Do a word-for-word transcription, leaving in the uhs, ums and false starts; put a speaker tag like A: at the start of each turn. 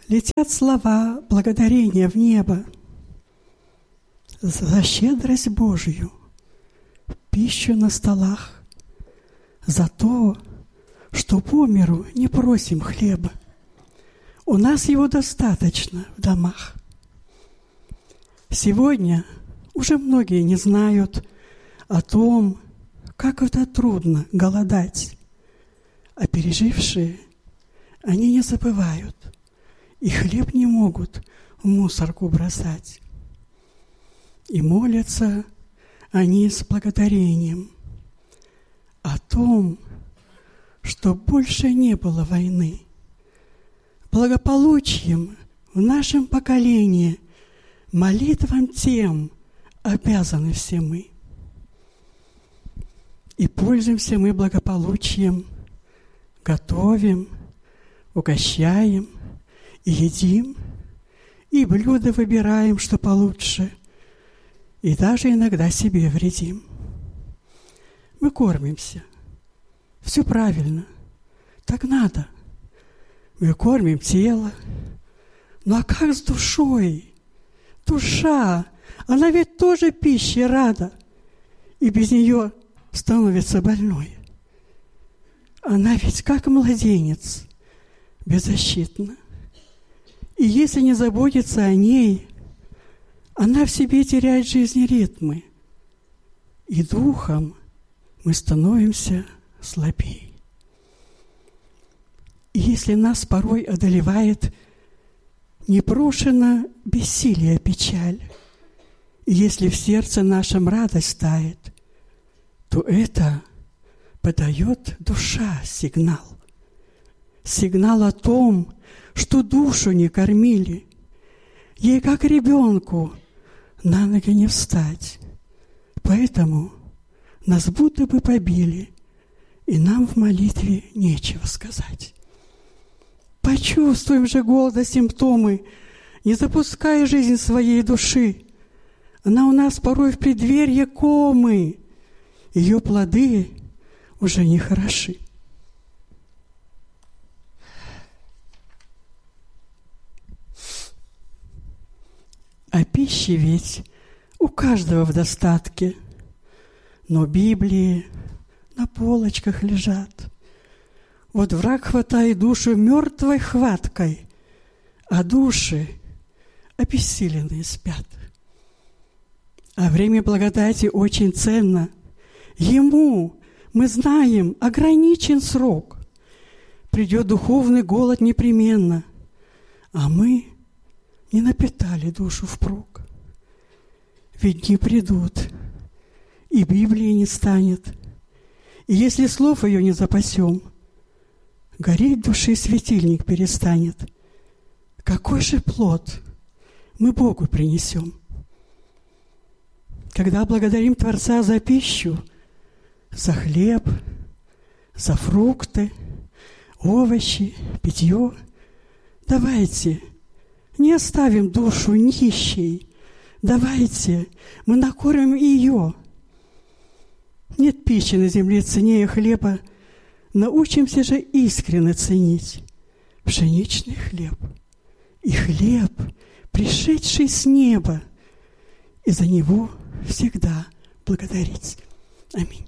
A: Летят слова благодарения в небо за щедрость Божию, пищу на столах, за то, что по миру не просим хлеба. У нас его достаточно в домах. Сегодня уже многие не знают о том, как это трудно голодать, а пережившие, они не забывают, и хлеб не могут в мусорку бросать. И молятся они с благодарением о том, что больше не было войны. Благополучием в нашем поколении молитвам тем обязаны все мы. И пользуемся мы благополучием, готовим, угощаем и едим, и блюда выбираем, что получше, и даже иногда себе вредим. Мы кормимся. Все правильно. Так надо. Мы кормим тело. Ну а как с душой? Душа, она ведь тоже пищей рада. И без нее становится больной. Она ведь как младенец, беззащитна. И если не заботиться о ней, она в себе теряет жизни ритмы. И духом мы становимся слабее. И если нас порой одолевает непрошено бессилие, печаль, и если в сердце нашем радость тает, то это подает душа сигнал. Сигнал о том, что душу не кормили. Ей, как ребенку, на ноги не встать. Поэтому нас будто бы побили, и нам в молитве нечего сказать. Почувствуем же голода симптомы, не запуская жизнь своей души. Она у нас порой в преддверье комы. Ее плоды уже не хороши. А пищи ведь у каждого в достатке, но Библии на полочках лежат. Вот враг хватает душу мертвой хваткой, а души обессиленные спят. А время благодати очень ценно. Ему, мы знаем, ограничен срок. Придет духовный голод непременно, а мы не напитали душу впрок. Ведь дни придут, и Библии не станет. И если слов ее не запасем, гореть души светильник перестанет. Какой же плод мы Богу принесем? Когда благодарим Творца за пищу, за хлеб, за фрукты, овощи, питье, давайте не оставим душу нищей. Давайте мы накормим ее. Нет пищи на земле ценнее хлеба. Научимся же искренне ценить пшеничный хлеб и хлеб, пришедший с неба, и за него всегда благодарить. Аминь.